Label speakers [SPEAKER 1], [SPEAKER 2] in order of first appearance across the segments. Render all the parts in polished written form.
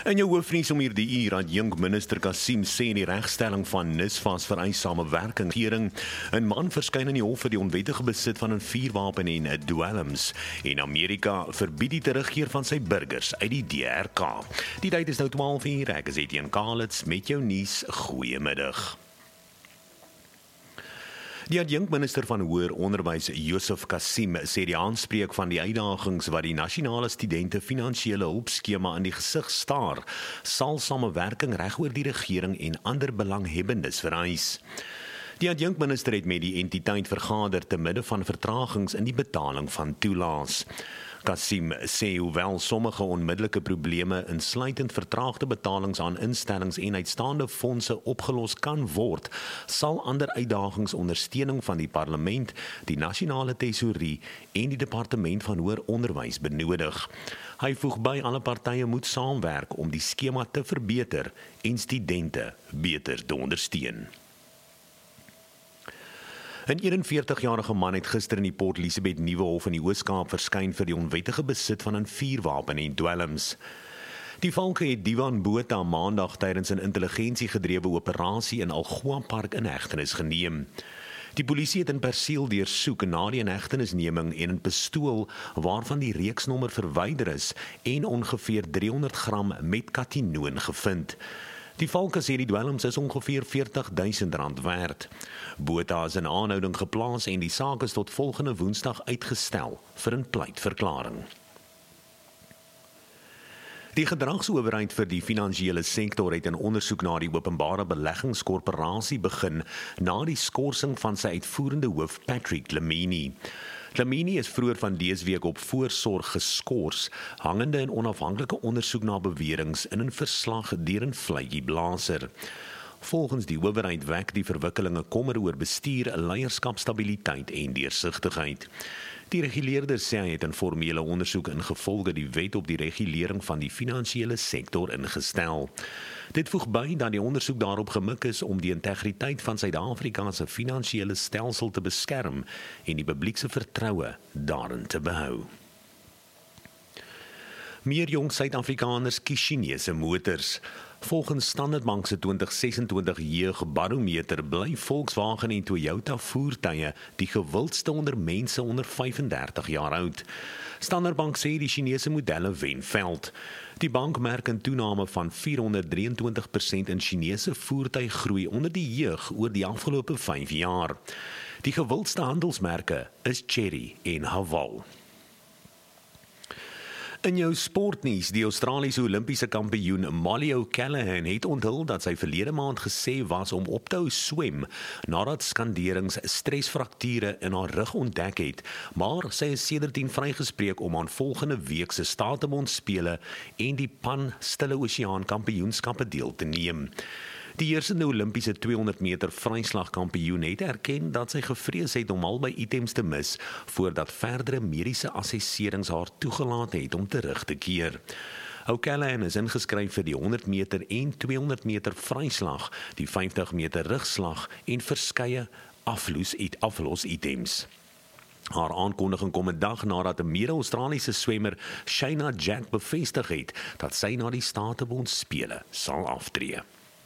[SPEAKER 1] In jou hoofnuus om hierdie uur aan minister Kassim sê die regstelling van NISFAS vereis samewerking. 'n man verskyn in die hof vir die onwettige besit van 'n vuurwapen en dwelms. En Amerika verbied die terugkeer van sy burgers uit die DRK. Die tyd is nou 12:00. Ek is Etienne Kalitz met jou nuus. Goeiemiddag. Die adjunkminister van Hoër Onderwys, Yusuf Kassim, sê die aanspreek van die uitdagings wat die nasionale studente finansiële hulpskema in die gesig staar, sal samewerking regoor die regering en ander belanghebbendes vereis. Die adjunkminister het met die entiteit vergader te midde van vertragings in die betaling van toelaas. Kassim sê hoewel sommige onmiddellike probleme insluitend vertraagde betalings aan instellings en uitstaande fondse opgelos kan word, sal ander uitdagings ondersteuning van die parlement, die nasionale tesourie en die departement van hoër onderwys benodig. Hy voeg by alle partye moet saamwerk om die skema te verbeter en studente beter te ondersteun. 'n 41-jarige man het gister in die Port Elizabeth Nuwe Hof in die Oos-Kaap verskyn vir die onwettige besit van 'n vuurwapen en dwelms. Die valke het Diwan Botha maandag tydens 'n intelligensiegedrewe operasie in Algoa Park in hegtenis geneem. Die polisie het in perseel deursoek na die inhegtenisneming en 'n pistool waarvan die reeksnommer verwyder is en ongeveer 300 gram metkatinoon gevind. Die valke sê die dwelms is ongeveer R40.000 werd. Botha is in aanhouding geplaas en die saak is tot volgende Woensdag uitgestel vir 'n pleitverklaring. Die gedragsowerheid vir die finansiële sektor het 'n ondersoek na die openbare beleggingskorporasie begin na die skorsing van sy uitvoerende hoof Patrick Dlamini. Dlamini is vroeër van dese week op voorsorg geskort, hangende in onafhanklike ondersoek na beweringe in 'n verslag deur 'n Vletjie Blaser. Volgens die owerheid wek die verwikkelinge kommer oor bestuur, leierskapstabiliteit en deursigtigheid. Die reguleerder sê hy het 'n formele ondersoek ingevolge die wet op die regulering van die finansiële sektor ingestel. Dit voeg by dat die ondersoek daarop gemik is om die integriteit van Suid-Afrika se finansiële stelsel te beskerm en die publiek se vertroue daarin te behou. Meer jong Suid-Afrikaners kies Chinese motors. Volgens Standard Bank se 2026 jeugbarometer bly Volkswagen en Toyota voertuie die gewildste onder mense onder 35 jaar oud. Standard Bank sê die Chinese modelle wen veld. Die bank merk 'n toename van 423% in Chinese voertuiggroei onder die jeug oor die afgelope 5 jaar. Die gewildste handelsmerke is Chery en Haval. In jou sportnuus, die Australiese Olimpiese kampioen Molly O'Callaghan het onthul dat sy verlede maand gesê was om op te hou swem nadat skanderings stresfrakture in haar rug ontdek het, maar sy is sedertdien vrygespreek om aan volgende week se Statebondspele en die Pan Stille Oseaan Kampioenskappe deel te neem. Die eerste Olimpiese 200 meter vryslagkampioen het erken dat sy gevrees het om albei items te mis voordat verdere mediese assesserings haar toegelaat het om terug te keer. O'Callaghan is ingeskryf vir die 100 meter en 200 meter vryslag, die 50 meter rugslag en verskeie aflos items. Haar aankondiging kom 'n dag nadat 'n mede-Australiese swemmer Shayna Jack bevestig het dat sy na die Statebondspele sal aftree.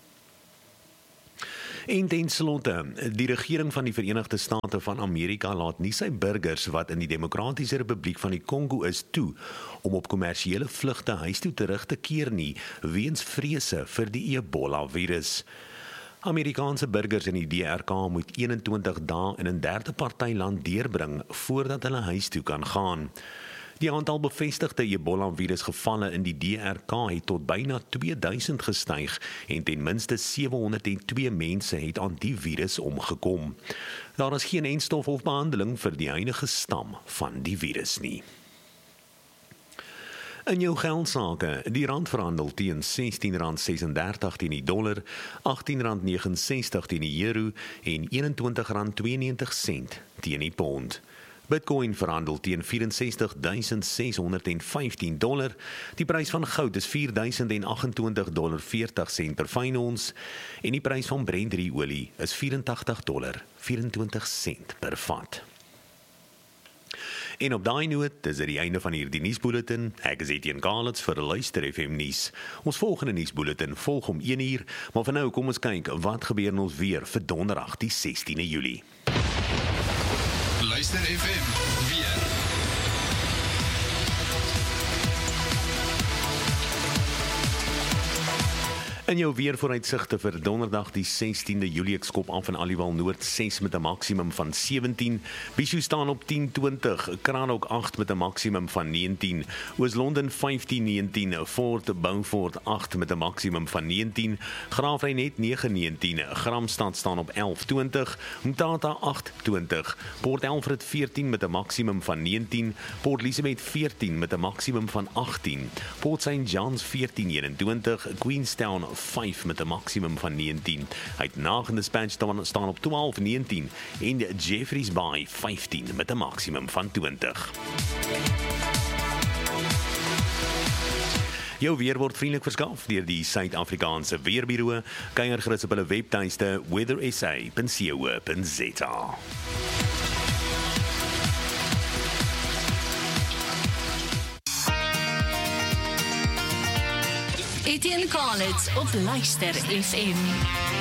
[SPEAKER 1] En ten slotte, die regering van die Verenigde State van Amerika laat nie sy burgers wat in die Demokratiese Republiek van die Kongo is toe om op kommersiële vlugte huis toe terug te keer nie, weens vrese vir die Ebola-virus. Amerikaanse burgers in die DRK moet 21 dae in 'n derde partyland deurbring voordat hulle huis toe kan gaan. Die aantal bevestigde Ebola-virusgevalle in die DRK het tot byna 2000 gestyg en ten minste 702 mense het aan die virus omgekom. Daar is geen enstof of behandeling vir die huidige stam van die virus nie. In jou geldsake, die rand verhandel teen R16.36 teen die dollar, R18.69 teen die euro en R21.92 teen die pond. Bitcoin verhandel teen $64,615. Die prys van goud is $4,028,40 per fyn ons en die prys van Brent olie is $84,24 per vat. En op daai noot is dit die einde van hierdie nuusbulletin. Ek is Etienne Kalitz vir Luister FM nuus. Ons volgende nuusbulletin volg om 1:00, maar vir nou kom ons kyk wat gebeur in ons weer vir donderdag die 16de Julie.
[SPEAKER 2] Luister FM weer.
[SPEAKER 1] In jou weervooruitsigte vir donderdag die 16de Julie, ek skop af in Aliwal Noord 6 met 'n maksimum van 17, Bishu staan op 10-20, Kraanhoek 8 met 'n maksimum van 19, Oos-London 15-19, Fort Beaufort 8 met 'n maksimum van 19, Graafrenet 9-19, Gramstad staan op 11-20, Mthatha 8-20, Port Alfred 14 met 'n maksimum van 19, Port Elizabeth 14 met 'n maksimum van 18, Port St. John's 14-21, Queenstown 5 met 'n maksimum van 19. Uit Nagen Dispatch staan op 12-19 en Jeffreys Bay 15 met 'n maksimum van 20. Jou weer word vriendelik verskaf deur die Suid-Afrikaanse Weerbureau. Kyk gerus op hulle webtuiste weathersa.co.za.
[SPEAKER 3] Etienne Kalitz op Luister FM.